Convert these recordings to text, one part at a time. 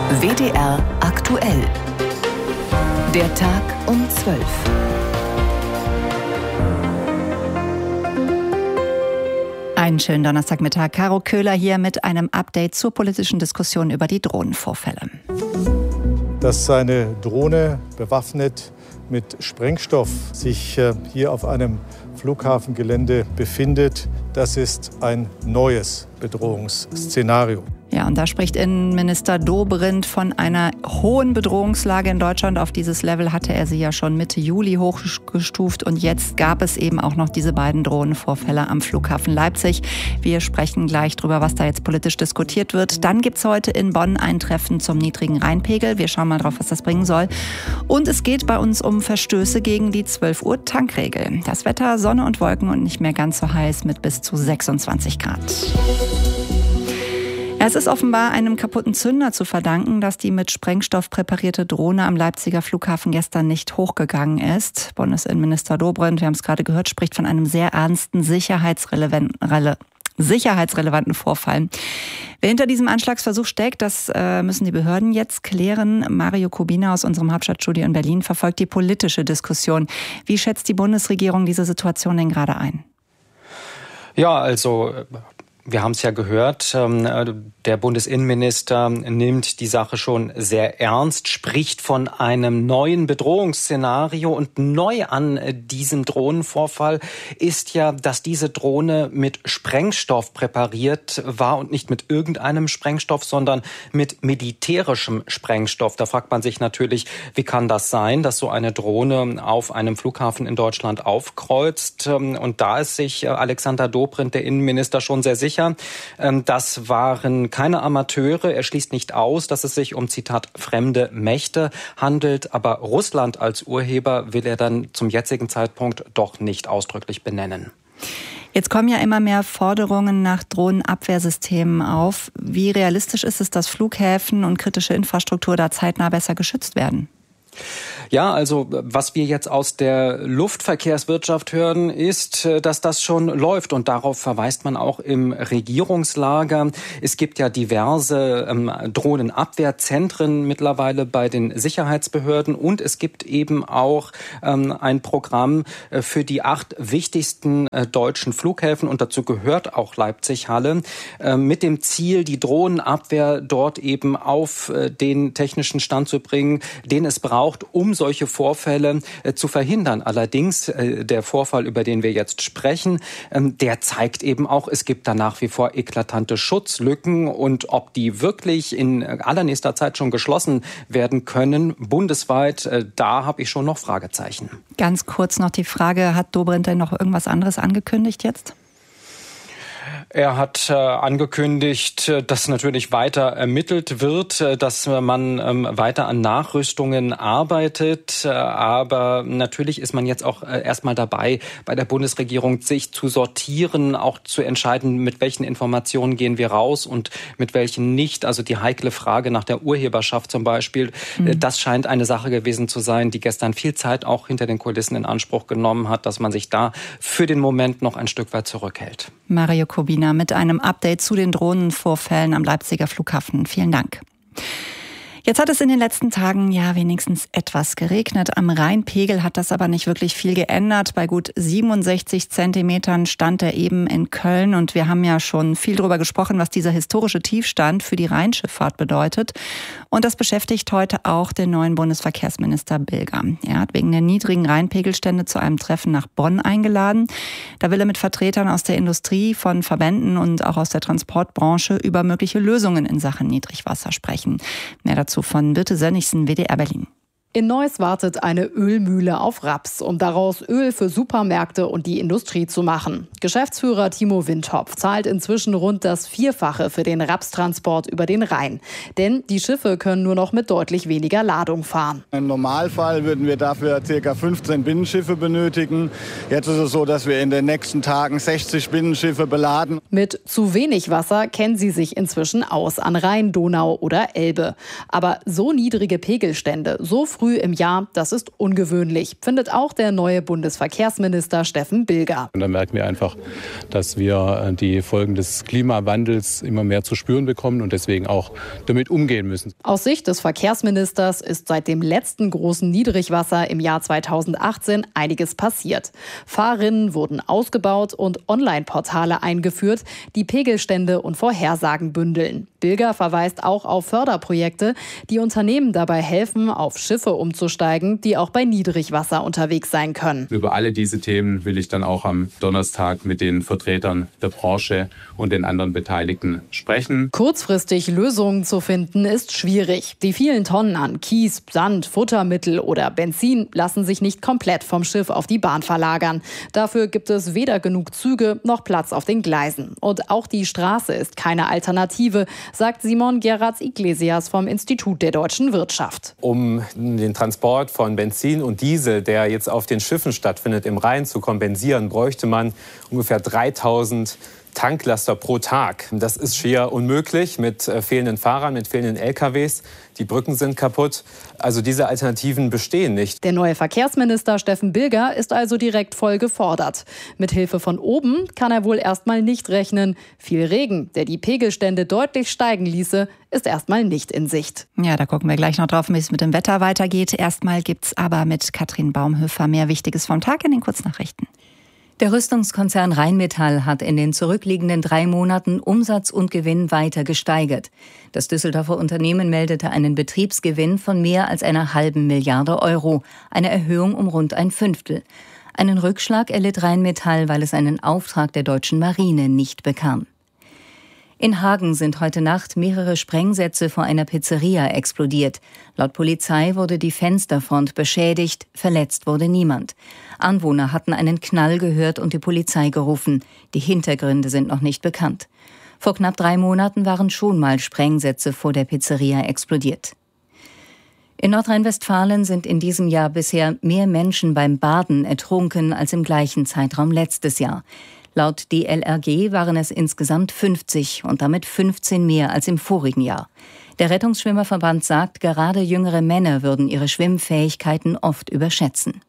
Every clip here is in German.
WDR aktuell. Der Tag um 12. Einen schönen Donnerstagmittag. Caro Köhler hier mit einem Update zur politischen Diskussion über die Drohnenvorfälle. Dass eine Drohne bewaffnet mit Sprengstoff sich hier auf einem Flughafengelände befindet, das ist ein neues Bedrohungsszenario. Ja, und da spricht Innenminister Dobrindt von einer hohen Bedrohungslage in Deutschland. Auf dieses Level hatte er sie ja schon Mitte Juli hochgestuft. Und jetzt gab es eben auch noch diese beiden Drohnenvorfälle am Flughafen Leipzig. Wir sprechen gleich drüber, was da jetzt politisch diskutiert wird. Dann gibt's heute in Bonn ein Treffen zum niedrigen Rheinpegel. Wir schauen mal drauf, was das bringen soll. Und es geht bei uns um Verstöße gegen die 12 Uhr Tankregel. Das Wetter, Sonne und Wolken und nicht mehr ganz so heiß mit bis zu 26 Grad. Es ist offenbar einem kaputten Zünder zu verdanken, dass die mit Sprengstoff präparierte Drohne am Leipziger Flughafen gestern nicht hochgegangen ist. Bundesinnenminister Dobrindt, wir haben es gerade gehört, spricht von einem sehr ernsten sicherheitsrelevanten Vorfall. Wer hinter diesem Anschlagsversuch steckt, das müssen die Behörden jetzt klären. Mario Kubina aus unserem Hauptstadtstudio in Berlin verfolgt die politische Diskussion. Wie schätzt die Bundesregierung diese Situation denn gerade ein? Ja, also wir haben es ja gehört, der Bundesinnenminister nimmt die Sache schon sehr ernst, spricht von einem neuen Bedrohungsszenario. Und neu an diesem Drohnenvorfall ist ja, dass diese Drohne mit Sprengstoff präpariert war und nicht mit irgendeinem Sprengstoff, sondern mit militärischem Sprengstoff. Da fragt man sich natürlich, wie kann das sein, dass so eine Drohne auf einem Flughafen in Deutschland aufkreuzt? Und da ist sich Alexander Dobrindt, der Innenminister, schon sehr sicher. Das waren keine Amateure. Er schließt nicht aus, dass es sich um, Zitat, fremde Mächte handelt. Aber Russland als Urheber will er dann zum jetzigen Zeitpunkt doch nicht ausdrücklich benennen. Jetzt kommen ja immer mehr Forderungen nach Drohnenabwehrsystemen auf. Wie realistisch ist es, dass Flughäfen und kritische Infrastruktur da zeitnah besser geschützt werden? Ja, also was wir jetzt aus der Luftverkehrswirtschaft hören, ist, dass das schon läuft. Und darauf verweist man auch im Regierungslager. Es gibt ja diverse Drohnenabwehrzentren mittlerweile bei den Sicherheitsbehörden. Und es gibt eben auch ein Programm für die 8 wichtigsten deutschen Flughäfen. Und dazu gehört auch Leipzig-Halle, mit dem Ziel, die Drohnenabwehr dort eben auf den technischen Stand zu bringen, den es braucht, um solche Vorfälle zu verhindern. Allerdings, der Vorfall, über den wir jetzt sprechen, der zeigt eben auch, es gibt da nach wie vor eklatante Schutzlücken. Und ob die wirklich in allernächster Zeit schon geschlossen werden können, bundesweit, da habe ich schon noch Fragezeichen. Ganz kurz noch die Frage, hat Dobrindt denn noch irgendwas anderes angekündigt jetzt? Er hat angekündigt, dass natürlich weiter ermittelt wird, dass man weiter an Nachrüstungen arbeitet. Aber natürlich ist man jetzt auch erstmal dabei, bei der Bundesregierung sich zu sortieren, auch zu entscheiden, mit welchen Informationen gehen wir raus und mit welchen nicht. Also die heikle Frage nach der Urheberschaft zum Beispiel, das scheint eine Sache gewesen zu sein, die gestern viel Zeit auch hinter den Kulissen in Anspruch genommen hat, dass man sich da für den Moment noch ein Stück weit zurückhält. Mario Kubina mit einem Update zu den Drohnenvorfällen am Leipziger Flughafen. Vielen Dank. Jetzt hat es in den letzten Tagen ja wenigstens etwas geregnet. Am Rheinpegel hat das aber nicht wirklich viel geändert. Bei gut 67 Zentimetern stand er eben in Köln. Und wir haben ja schon viel darüber gesprochen, was dieser historische Tiefstand für die Rheinschifffahrt bedeutet. Und das beschäftigt heute auch den neuen Bundesverkehrsminister Bilger. Er hat wegen der niedrigen Rheinpegelstände zu einem Treffen nach Bonn eingeladen. Da will er mit Vertretern aus der Industrie, von Verbänden und auch aus der Transportbranche über mögliche Lösungen in Sachen Niedrigwasser sprechen. Mehr dazu von Birte Sönnigsen, WDR Berlin. In Neuss wartet eine Ölmühle auf Raps, um daraus Öl für Supermärkte und die Industrie zu machen. Geschäftsführer Timo Windhopf zahlt inzwischen rund das Vierfache für den Rapstransport über den Rhein. Denn die Schiffe können nur noch mit deutlich weniger Ladung fahren. Im Normalfall würden wir dafür ca. 15 Binnenschiffe benötigen. Jetzt ist es so, dass wir in den nächsten Tagen 60 Binnenschiffe beladen. Mit zu wenig Wasser kennen sie sich inzwischen aus an Rhein, Donau oder Elbe. Aber so niedrige Pegelstände so früh früh im Jahr, das ist ungewöhnlich, findet auch der neue Bundesverkehrsminister Steffen Bilger. Und da merken wir einfach, dass wir die Folgen des Klimawandels immer mehr zu spüren bekommen und deswegen auch damit umgehen müssen. Aus Sicht des Verkehrsministers ist seit dem letzten großen Niedrigwasser im Jahr 2018 einiges passiert. Fahrrinnen wurden ausgebaut und Online-Portale eingeführt, die Pegelstände und Vorhersagen bündeln. Bilger verweist auch auf Förderprojekte, die Unternehmen dabei helfen, auf Schiffe umzusteigen, die auch bei Niedrigwasser unterwegs sein können. Über alle diese Themen will ich dann auch am Donnerstag mit den Vertretern der Branche und den anderen Beteiligten sprechen. Kurzfristig Lösungen zu finden, ist schwierig. Die vielen Tonnen an Kies, Sand, Futtermittel oder Benzin lassen sich nicht komplett vom Schiff auf die Bahn verlagern. Dafür gibt es weder genug Züge noch Platz auf den Gleisen. Und auch die Straße ist keine Alternative, sagt Simon Gerards-Iglesias vom Institut der deutschen Wirtschaft. Um den Transport von Benzin und Diesel, der jetzt auf den Schiffen stattfindet, im Rhein zu kompensieren, bräuchte man ungefähr 3000 Tanklaster pro Tag. Das ist schier unmöglich mit fehlenden Fahrern, mit fehlenden LKWs. Die Brücken sind kaputt. Also diese Alternativen bestehen nicht. Der neue Verkehrsminister Steffen Bilger ist also direkt voll gefordert. Mit Hilfe von oben kann er wohl erstmal nicht rechnen. Viel Regen, der die Pegelstände deutlich steigen ließe, ist erstmal nicht in Sicht. Ja, da gucken wir gleich noch drauf, wie es mit dem Wetter weitergeht. Erstmal gibt's aber mit Katrin Baumhöfer mehr Wichtiges vom Tag in den Kurznachrichten. Der Rüstungskonzern Rheinmetall hat in den zurückliegenden 3 Monaten Umsatz und Gewinn weiter gesteigert. Das Düsseldorfer Unternehmen meldete einen Betriebsgewinn von mehr als einer halben Milliarde Euro, eine Erhöhung um rund ein Fünftel. Einen Rückschlag erlitt Rheinmetall, weil es einen Auftrag der deutschen Marine nicht bekam. In Hagen sind heute Nacht mehrere Sprengsätze vor einer Pizzeria explodiert. Laut Polizei wurde die Fensterfront beschädigt, verletzt wurde niemand. Anwohner hatten einen Knall gehört und die Polizei gerufen. Die Hintergründe sind noch nicht bekannt. Vor knapp 3 Monaten waren schon mal Sprengsätze vor der Pizzeria explodiert. In Nordrhein-Westfalen sind in diesem Jahr bisher mehr Menschen beim Baden ertrunken als im gleichen Zeitraum letztes Jahr. Laut DLRG waren es insgesamt 50 und damit 15 mehr als im vorigen Jahr. Der Rettungsschwimmerverband sagt, gerade jüngere Männer würden ihre Schwimmfähigkeiten oft überschätzen.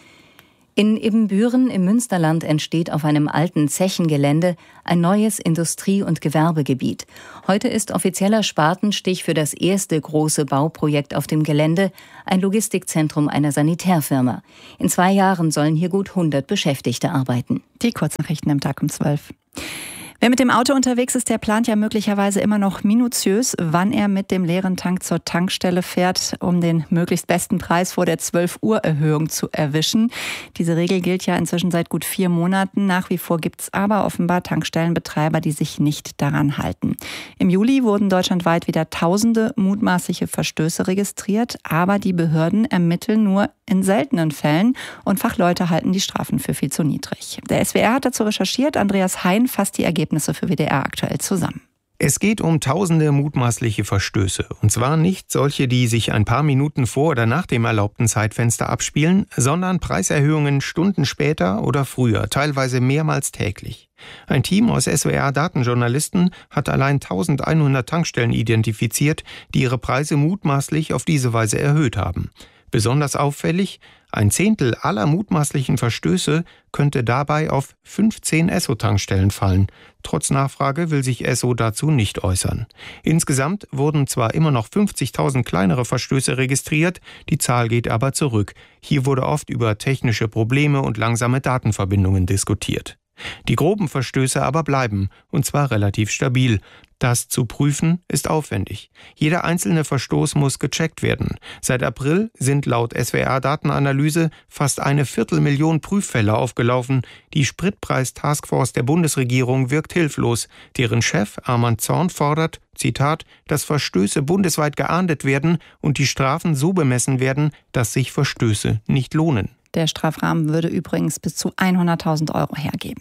In Ibbenbüren im Münsterland entsteht auf einem alten Zechengelände ein neues Industrie- und Gewerbegebiet. Heute ist offizieller Spatenstich für das erste große Bauprojekt auf dem Gelände, ein Logistikzentrum einer Sanitärfirma. In 2 Jahren sollen hier gut 100 Beschäftigte arbeiten. Die Kurznachrichten am Tag um 12. Wer mit dem Auto unterwegs ist, der plant ja möglicherweise immer noch minutiös, wann er mit dem leeren Tank zur Tankstelle fährt, um den möglichst besten Preis vor der 12-Uhr-Erhöhung zu erwischen. Diese Regel gilt ja inzwischen seit gut 4 Monaten. Nach wie vor gibt es aber offenbar Tankstellenbetreiber, die sich nicht daran halten. Im Juli wurden deutschlandweit wieder Tausende mutmaßliche Verstöße registriert, aber die Behörden ermitteln nur in seltenen Fällen und Fachleute halten die Strafen für viel zu niedrig. Der SWR hat dazu recherchiert. Andreas Hein fasst die Ergebnisse für WDR aktuell zusammen. Es geht um tausende mutmaßliche Verstöße. Und zwar nicht solche, die sich ein paar Minuten vor oder nach dem erlaubten Zeitfenster abspielen, sondern Preiserhöhungen Stunden später oder früher, teilweise mehrmals täglich. Ein Team aus SWR-Datenjournalisten hat allein 1100 Tankstellen identifiziert, die ihre Preise mutmaßlich auf diese Weise erhöht haben. Besonders auffällig, 1/10 aller mutmaßlichen Verstöße könnte dabei auf 15 Esso-Tankstellen fallen. Trotz Nachfrage will sich Esso dazu nicht äußern. Insgesamt wurden zwar immer noch 50.000 kleinere Verstöße registriert, die Zahl geht aber zurück. Hier wurde oft über technische Probleme und langsame Datenverbindungen diskutiert. Die groben Verstöße aber bleiben, und zwar relativ stabil. Das zu prüfen ist aufwendig. Jeder einzelne Verstoß muss gecheckt werden. Seit April sind laut SWR-Datenanalyse fast 250.000 Prüffälle aufgelaufen. Die Spritpreis-Taskforce der Bundesregierung wirkt hilflos. Deren Chef Arman Zorn fordert, Zitat, dass Verstöße bundesweit geahndet werden und die Strafen so bemessen werden, dass sich Verstöße nicht lohnen. Der Strafrahmen würde übrigens bis zu 100.000 € hergeben.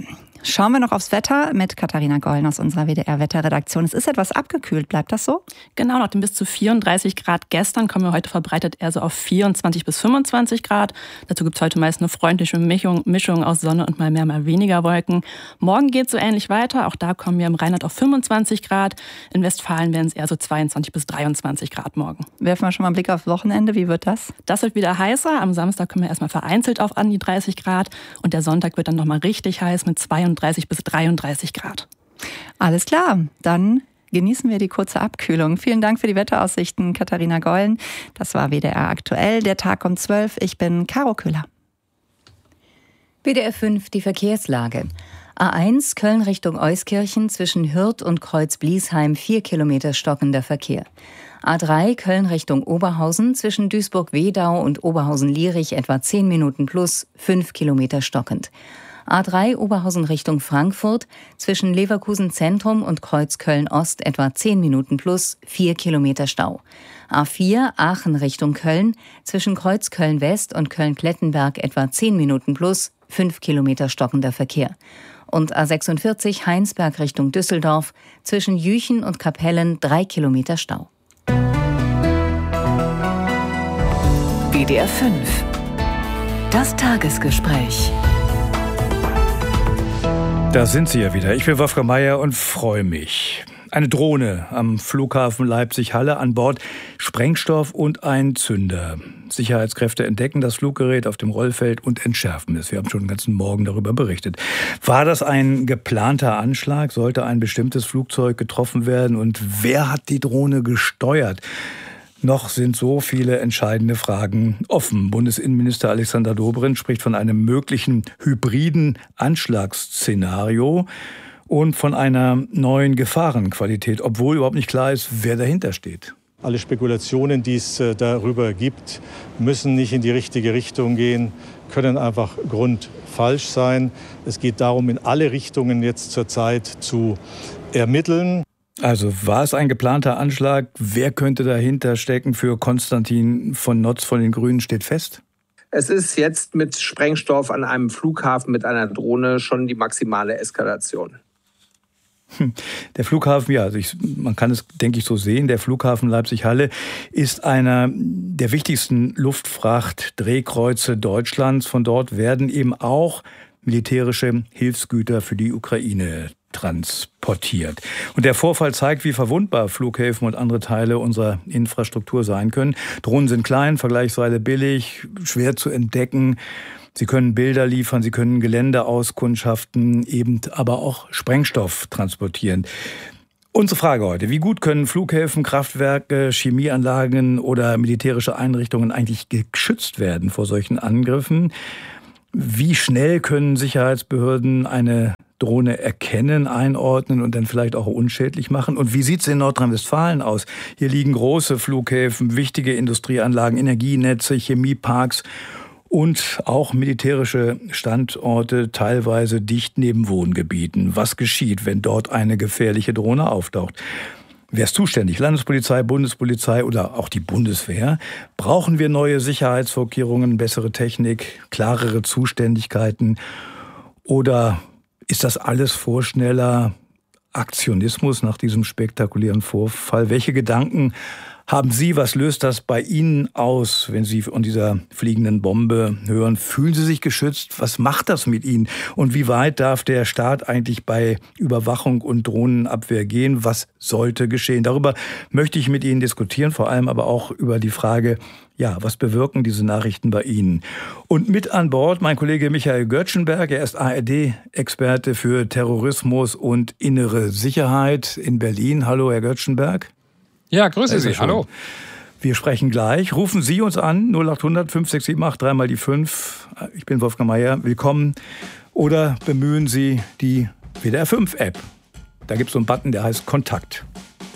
Schauen wir noch aufs Wetter mit Katharina Gollen aus unserer WDR-Wetterredaktion. Es ist etwas abgekühlt, bleibt das so? Genau, nach den bis zu 34 Grad gestern kommen wir heute verbreitet eher so auf 24 bis 25 Grad. Dazu gibt es heute meist eine freundliche Mischung aus Sonne und mal mehr, mal weniger Wolken. Morgen geht es so ähnlich weiter. Auch da kommen wir im Rheinland auf 25 Grad. In Westfalen werden es eher so 22 bis 23 Grad morgen. Werfen wir schon mal einen Blick aufs Wochenende. Wie wird das? Das wird wieder heißer. Am Samstag kommen wir erstmal vereinzelt auf an die 30 Grad. Und der Sonntag wird dann nochmal richtig heiß mit 32 bis 33 Grad. Alles klar, dann genießen wir die kurze Abkühlung. Vielen Dank für die Wetteraussichten, Katharina Gollen. Das war WDR aktuell, der Tag um 12. Ich bin Caro Köhler. WDR 5, die Verkehrslage. A1 Köln Richtung Euskirchen zwischen Hürth und Kreuz-Bliesheim 4 Kilometer stockender Verkehr. A3 Köln Richtung Oberhausen zwischen Duisburg-Wedau und Oberhausen-Lierich etwa 10 Minuten plus 5 Kilometer stockend. A3 Oberhausen Richtung Frankfurt zwischen Leverkusen Zentrum und Kreuz Köln-Ost etwa 10 Minuten plus 4 Kilometer Stau. A4 Aachen Richtung Köln zwischen Kreuz Köln-West und Köln-Plettenberg etwa 10 Minuten plus 5 Kilometer stockender Verkehr. Und A46 Heinsberg Richtung Düsseldorf zwischen Jüchen und Kapellen 3 Kilometer Stau. WDR 5. Das Tagesgespräch. Da sind Sie ja wieder. Ich bin Wolfgang Mayer und freue mich. Eine Drohne am Flughafen Leipzig-Halle, an Bord Sprengstoff und ein Zünder. Sicherheitskräfte entdecken das Fluggerät auf dem Rollfeld und entschärfen es. Wir haben schon den ganzen Morgen darüber berichtet. War das ein geplanter Anschlag? Sollte ein bestimmtes Flugzeug getroffen werden? Und wer hat die Drohne gesteuert? Noch sind so viele entscheidende Fragen offen. Bundesinnenminister Alexander Dobrindt spricht von einem möglichen hybriden Anschlagsszenario und von einer neuen Gefahrenqualität, obwohl überhaupt nicht klar ist, wer dahinter steht. Alle Spekulationen, die es darüber gibt, müssen nicht in die richtige Richtung gehen, können einfach grundfalsch sein. Es geht darum, in alle Richtungen jetzt zurzeit zu ermitteln. Also war es ein geplanter Anschlag? Wer könnte dahinter stecken? Für Konstantin von Notz von den Grünen steht fest. Es ist jetzt mit Sprengstoff an einem Flughafen mit einer Drohne schon die maximale Eskalation. Der Flughafen, ja, also man kann es, denke ich, so sehen. Der Flughafen Leipzig-Halle ist einer der wichtigsten Luftfracht-Drehkreuze Deutschlands. Von dort werden eben auch militärische Hilfsgüter für die Ukraine transportiert. Und der Vorfall zeigt, wie verwundbar Flughäfen und andere Teile unserer Infrastruktur sein können. Drohnen sind klein, vergleichsweise billig, schwer zu entdecken. Sie können Bilder liefern, sie können Gelände auskundschaften, eben aber auch Sprengstoff transportieren. Unsere Frage heute: Wie gut können Flughäfen, Kraftwerke, Chemieanlagen oder militärische Einrichtungen eigentlich geschützt werden vor solchen Angriffen? Wie schnell können Sicherheitsbehörden eine Drohne erkennen, einordnen und dann vielleicht auch unschädlich machen? Und wie sieht es in Nordrhein-Westfalen aus? Hier liegen große Flughäfen, wichtige Industrieanlagen, Energienetze, Chemieparks und auch militärische Standorte, teilweise dicht neben Wohngebieten. Was geschieht, wenn dort eine gefährliche Drohne auftaucht? Wer ist zuständig? Landespolizei, Bundespolizei oder auch die Bundeswehr? Brauchen wir neue Sicherheitsvorkehrungen, bessere Technik, klarere Zuständigkeiten? Oder ist das alles vorschneller Aktionismus nach diesem spektakulären Vorfall? Welche Gedanken haben Sie? Was löst das bei Ihnen aus, wenn Sie von dieser fliegenden Bombe hören? Fühlen Sie sich geschützt? Was macht das mit Ihnen? Und wie weit darf der Staat eigentlich bei Überwachung und Drohnenabwehr gehen? Was sollte geschehen? Darüber möchte ich mit Ihnen diskutieren, vor allem aber auch über die Frage, ja, was bewirken diese Nachrichten bei Ihnen? Und mit an Bord mein Kollege Michael Göttschenberg. Er ist ARD-Experte für Terrorismus und innere Sicherheit in Berlin. Hallo, Herr Göttschenberg. Ja, grüße Sie. Hallo. Wir sprechen gleich. Rufen Sie uns an, 0800 5678 3 mal die 5. Ich bin Wolfgang Mayer. Willkommen. Oder bemühen Sie die WDR 5 App. Da gibt es so einen Button, der heißt Kontakt.